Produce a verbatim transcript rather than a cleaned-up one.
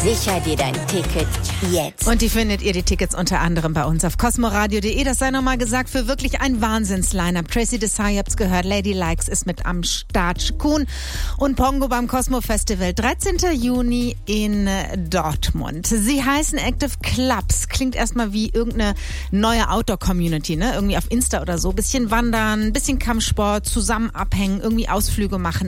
Sicher dir dein Ticket jetzt. Und die findet ihr, die Tickets, unter anderem bei uns auf cosmoradio punkt de. Das sei nochmal gesagt, für wirklich ein Wahnsinns-Line-Up. Tracy Desai, ihr habt's gehört, Lady Likes ist mit am Start. Kuhn und Pongo beim Cosmo Festival. dreizehnten Juni in Dortmund. Sie heißen Active Clubs. Klingt erstmal wie irgendeine neue Outdoor-Community, ne? Irgendwie auf Insta oder so. Bisschen wandern, bisschen Kampfsport, zusammen abhängen, irgendwie Ausflüge machen.